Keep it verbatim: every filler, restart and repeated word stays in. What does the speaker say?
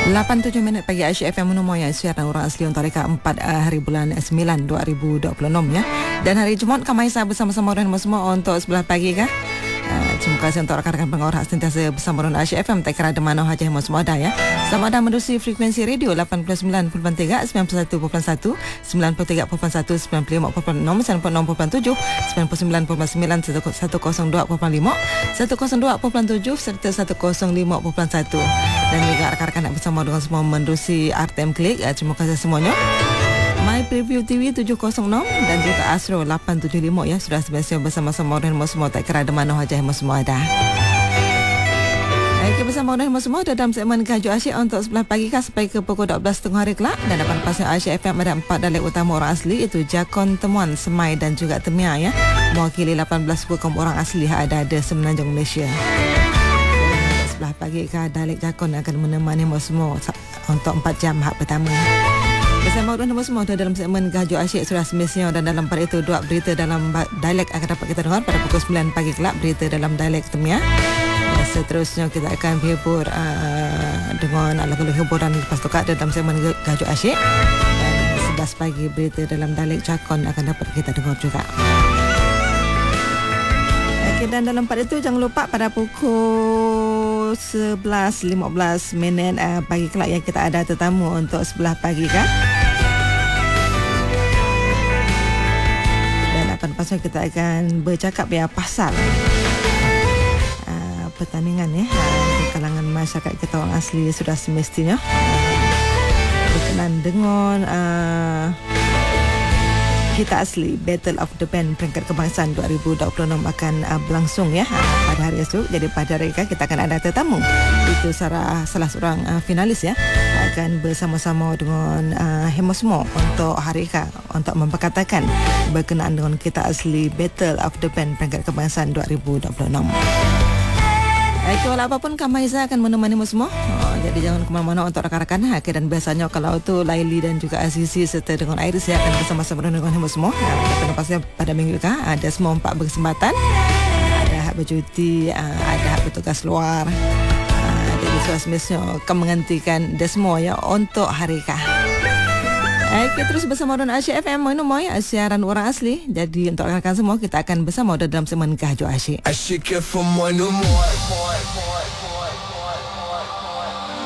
lapan tujuh minit pagi Aisyah F M Menemoy yang siaran orang asli untuk mereka empat uh, hari bulan sembilan dua ribu dua puluh enam ya. Dan hari Jumaat kami saya bersama-sama dengan semua untuk sebelah pagi kah. Uh, terima kasih untuk rakan-rakan pengawas sentiasa bersama dengan Aisyah F M. Tak kira ada mana saja yang semua ada ya. Selamat datang menerusi frekuensi radio lapan puluh sembilan perpuluhan tiga, sembilan puluh satu perpuluhan satu, sembilan puluh tiga perpuluhan satu, sembilan puluh lima perpuluhan enam, sembilan puluh enam perpuluhan tujuh, sembilan puluh sembilan perpuluhan sembilan, seratus dua perpuluhan lima, seratus dua perpuluhan tujuh serta seratus lima perpuluhan satu. Dan juga rakan-rakan nak bersama dengan semua menerusi R T M Klik. Terima kasih semuanya. My Preview T V tujuh kosong enam dan juga Astro lapan tujuh lima ya. Sudah sebiasa bersama-sama dengan semua. Tak kira ada mana saja yang semua ada. Okey, bersama dengan semua dalam segmen Gajuk Asyik untuk sebelah pagi kan sampai ke pukul dua belas tengah hari kelak. Dan dapat pasal Asyik F M ada empat dialek utama orang asli, iaitu Jakon, Temuan, Semai dan juga Temia ya. Mewakili lapan belas suku kaum orang asli yang ada di Semenanjung Malaysia. Sebelah pagi kan dialek Jakon akan menemani semua untuk empat jam hak pertama. Bersama dengan semua dalam segmen Gajuk Asyik sudah semestinya, dan dalam pada itu dua berita dalam dialek akan dapat kita dengar pada pukul sembilan pagi kelak, berita dalam dialek Temia. Dan seterusnya kita akan berhibur uh, dengan lagu-lagu hiburan lepas tu dalam segmen Gajuk Asyik. Dan sebelas pagi berita dalam dialek Jakon akan dapat kita dengar juga. Okey, dan dalam pada itu jangan lupa pada pukul sebelas lima belas minit uh, pagi kelak yang kita ada tetamu untuk sebelah pagi kan. Dan akan pasal kita akan bercakap ya pasal uh, pertandingan ya uh, di kalangan masyarakat kita orang asli sudah semestinya uh, berkenaan dengan uh, Kita Asli Battle of the Band peringkat kebangsaan dua ribu dua puluh enam akan uh, berlangsung ya uh, pada hari esok. Jadi pada hari ini kita akan ada tetamu, itu salah, salah seorang uh, finalis ya, akan bersama-sama dengan uh, Hemosmo untuk hari ini untuk memperkatakan berkenaan dengan Kita Asli Battle of the Band peringkat kebangsaan dua ribu dua puluh enam. Okey, walau apapun Kamaiza akan menemani semua. Oh, jadi jangan ke mana-mana untuk rakan-rakan. Okay, dan biasanya kalau tu Laili dan juga Azizi serta dengan Iris ya akan bersama-sama dengan semua. Nah, pasal pada minggu kan ada semua empat berkesempatan. Ada hak bercuti, ada hak bertugas luar. Jadi sudah semestinya akan menggantikan semua ya untuk hari kah. Okey, terus bersama dengan Asyik F M Menemoy siaran orang asli. Jadi untuk rakan-rakan semua kita akan bersama dalam segmen Gajuk Asyik. Asyik F M Menemoy.